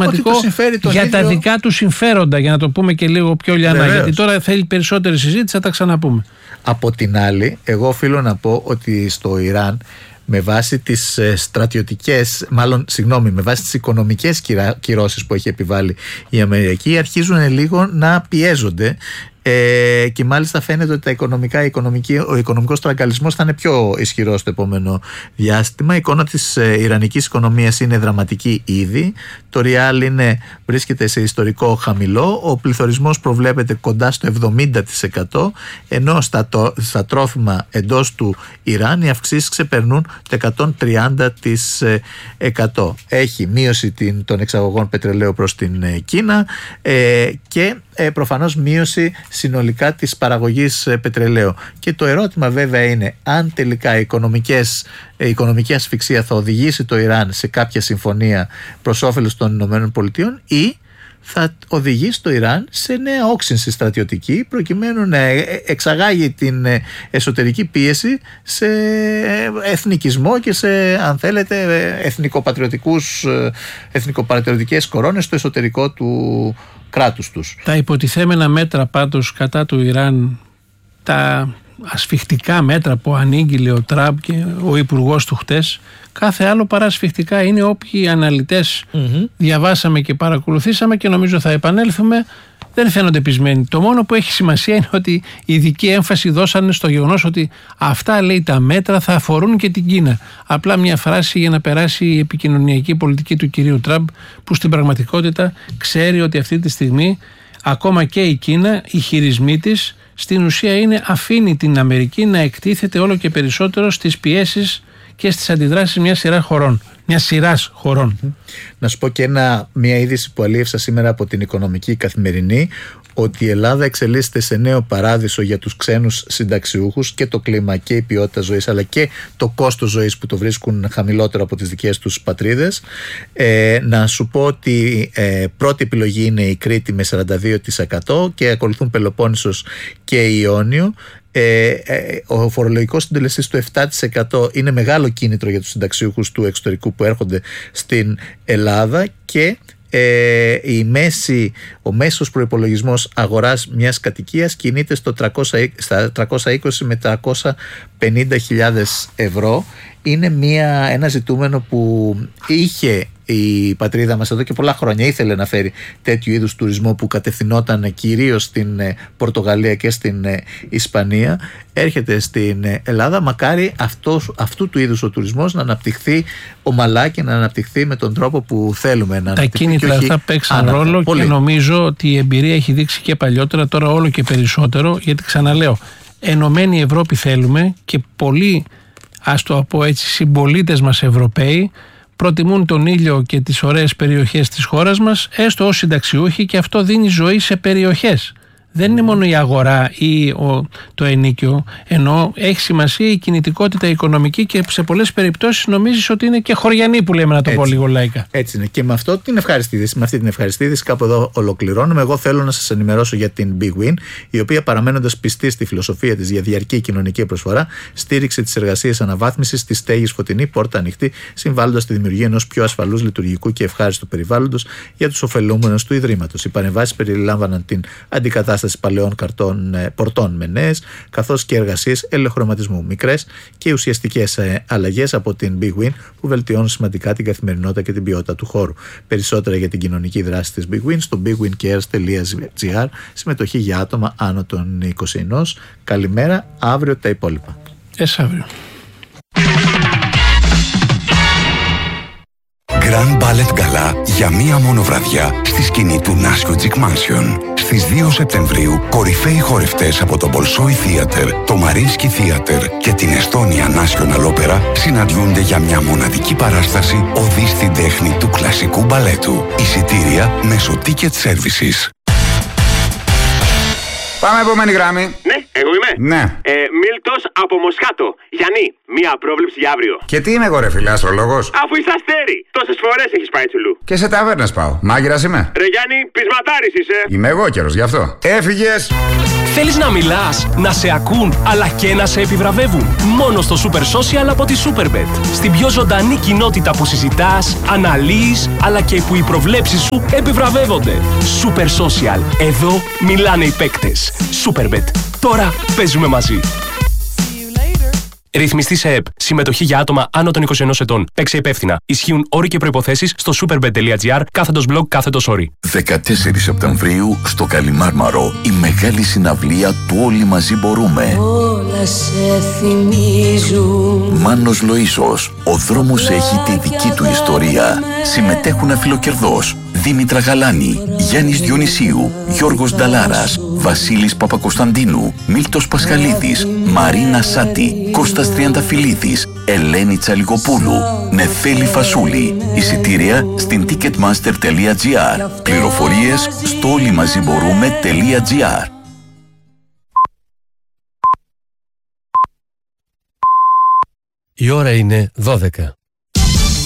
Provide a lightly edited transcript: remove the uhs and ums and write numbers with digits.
σημαντικό για τα δικά του συμφέροντα, για να το πούμε και λίγο πιο λιανά. Γιατί τώρα θέλει περισσότερη συζήτηση, θα τα ξαναπούμε. Από την άλλη, εγώ οφείλω να πω ότι στο Ιράν, με βάση τις με βάση τις οικονομικές κυρώσεις που έχει επιβάλει η Αμερική, αρχίζουν λίγο να πιέζονται. Και μάλιστα φαίνεται ότι ο οικονομικός τραγκαλισμός θα είναι πιο ισχυρός στο επόμενο διάστημα. Η εικόνα της ιρανικής οικονομίας είναι δραματική ήδη. Το ριάλ βρίσκεται σε ιστορικό χαμηλό. Ο πληθωρισμός προβλέπεται κοντά στο 70%, ενώ στα τρόφιμα εντός του Ιράν οι αυξήσεις ξεπερνούν το 130%. Έχει μείωση των εξαγωγών πετρελαίου προς την Κίνα και προφανώς μείωση συνολικά της παραγωγής πετρελαίου. Και το ερώτημα βέβαια είναι αν τελικά η οικονομική ασφυξία θα οδηγήσει το Ιράν σε κάποια συμφωνία προς όφελος των ΗΠΑ ή θα οδηγήσει το Ιράν σε νέα όξυνση στρατιωτική προκειμένου να εξαγάγει την εσωτερική πίεση σε εθνικισμό και σε, αν θέλετε, εθνικοπατριωτικές κορώνες στο εσωτερικό του κράτους τους. Τα υποτιθέμενα μέτρα πάντως κατά του Ιράν, τα ασφιχτικά μέτρα που ανήγγειλε ο Τραμπ και ο υπουργός του χτες, κάθε άλλο παρά ασφιχτικά είναι. Όποιοι αναλυτές διαβάσαμε και παρακολουθήσαμε, και νομίζω θα επανέλθουμε, δεν φαίνονται πεισμένοι. Το μόνο που έχει σημασία είναι ότι η ειδική έμφαση δώσανε στο γεγονός ότι αυτά, λέει, τα μέτρα θα αφορούν και την Κίνα. Απλά μια φράση για να περάσει η επικοινωνιακή πολιτική του κυρίου Τραμπ, που στην πραγματικότητα ξέρει ότι αυτή τη στιγμή ακόμα και η Κίνα, οι χειρισμοί της, στην ουσία αφήνει την Αμερική να εκτίθεται όλο και περισσότερο στις πιέσεις και στις αντιδράσεις μια σειράς χωρών. Να σου πω και μια είδηση που αλίευσα σήμερα από την Οικονομική Καθημερινή, ότι η Ελλάδα εξελίσσεται σε νέο παράδεισο για τους ξένους συνταξιούχους, και το κλίμα και η ποιότητα ζωής αλλά και το κόστος ζωής που το βρίσκουν χαμηλότερο από τις δικές τους πατρίδες. Να σου πω ότι πρώτη επιλογή είναι η Κρήτη με 42% και ακολουθούν Πελοπόννησος και Ιόνιο. Ο φορολογικός συντελεστής του 7% είναι μεγάλο κίνητρο για τους συνταξιούχους του εξωτερικού που έρχονται στην Ελλάδα, και ο μέσος προϋπολογισμός αγοράς μιας κατοικίας κινείται στα 320 με 350.000 ευρώ. Είναι ένα ζητούμενο που είχε η πατρίδα μας εδώ και πολλά χρόνια. Ήθελε να φέρει τέτοιου είδους τουρισμό που κατευθυνόταν κυρίως στην Πορτογαλία και στην Ισπανία. Έρχεται στην Ελλάδα. Μακάρι αυτού του είδους ο τουρισμός να αναπτυχθεί ομαλά και να αναπτυχθεί με τον τρόπο που θέλουμε να αναπτυχθεί. Τα κίνητρα αυτά παίξαν ρόλο και νομίζω ότι η εμπειρία έχει δείξει και παλιότερα, τώρα όλο και περισσότερο, γιατί ξαναλέω, ενωμένη Ευρώπη θέλουμε, και πολλοί, ας το πω έτσι, συμπολίτες μας Ευρωπαίοι προτιμούν τον ήλιο και τις ωραίες περιοχές της χώρας μας, έστω ως συνταξιούχοι, και αυτό δίνει ζωή σε περιοχές. Δεν είναι μόνο η αγορά ή το ενίκιο, ενώ έχει σημασία η κινητικότητα οικονομική, και σε πολλές περιπτώσεις νομίζεις ότι είναι και χωριανοί, που λέμε, να το πω λίγο λαϊκά. Έτσι είναι. Και με αυτή την ευχαριστήδηση κάπου εδώ ολοκληρώνουμε. Εγώ θέλω να σας ενημερώσω για την Big Win, η οποία, παραμένοντας πιστή στη φιλοσοφία της για διαρκή κοινωνική προσφορά, στήριξε τις εργασίες αναβάθμισης της στέγης Φωτεινή Πόρτα Ανοιχτή, συμβάλλοντας στη δημιουργία ενός πιο ασφαλούς, λειτουργικού και ευχάριστου περιβάλλοντος για τους ωφελούμενους του Ιδρύματος. Οι παρεμβάσεις περιλάμβαναν την αντικατάσταση παλαιών πορτών με νέες, καθώς και εργασίες ελευθερωματισμού, μικρές και ουσιαστικές αλλαγές από την Big Win που βελτιώνουν σημαντικά την καθημερινότητα και την ποιότητα του χώρου. Περισσότερα για την κοινωνική δράση της Big Win στο bigwincares.gr. Συμμετοχή για άτομα άνω των 21. Καλημέρα, αύριο τα υπόλοιπα. Αύριο. Grand Ballet Gala για μία μόνο βραδιά στη σκηνή του Νάσιο Τζικ Mansion. Στις 2 Σεπτεμβρίου, κορυφαίοι χορευτές από το Bolshoi Theater, το Mariinsky Theater και την Estonia National Opera συναντιούνται για μια μοναδική παράσταση οδή στην τέχνη του κλασικού μπαλέτου. Εισιτήρια μέσω Ticket Services. Πάμε επόμενη γραμμή. Ναι, εγώ είμαι. Ναι. Μίλτος από Μοσχάτο. Γιάννη, μία πρόβλεψη για αύριο. Και τι είμαι εγώ, ρε φίλε, αστρολόγος? Αφού είσαι αστέρι, τόσες φορές έχεις πάει τσουλού. Και σε ταβέρνες πάω. Μάγειρας είμαι. Ρε Γιάννη, πεισματάρης είσαι. Είμαι εγώ καιρος, γι' αυτό. Έφυγες. Θέλεις να μιλάς, να σε ακούν, αλλά και να σε επιβραβεύουν? Μόνο στο Super Social από τη Superbet. Στην πιο ζωντανή κοινότητα που συζητάς, αναλύεις, αλλά και που οι προβλέψεις σου επιβραβεύονται. Super Social. Εδώ μιλάνε οι παίκτες. Superbet. Τώρα παίζουμε μαζί. Ρυθμιστή σε ΕΠ. Συμμετοχή για άτομα άνω των 21 ετών. Παίξε υπεύθυνα. Ισχύουν όροι και προϋποθέσεις στο superbet.gr/blog/όροι. 14 Σεπτεμβρίου στο Καλιμάρμαρο η μεγάλη συναυλία του Όλοι Μαζί Μπορούμε. Όλα σε θυμίζουν. Μάνος Λοΐσος. Ο δρόμος έχει τη δική του ιστορία. Συμμετέχουν Αφιλοκερδός, Δήμητρα Γαλάνη, Γιάννης Διονυσίου, Γιώργος Νταλάρας, Βασίλης Παπακοσταντίνου, Μίλτος Πασχαλίδης, Μαρίνα Σάτη, Κώστας Τριανταφυλλίδης, Ελένη Τσαλιγοπούλου, Νεφέλη Φασούλη. Εισιτήρια στην ticketmaster.gr. Πληροφορίες στο όλοιμαζιμπορούμε.gr. Η ώρα είναι 12.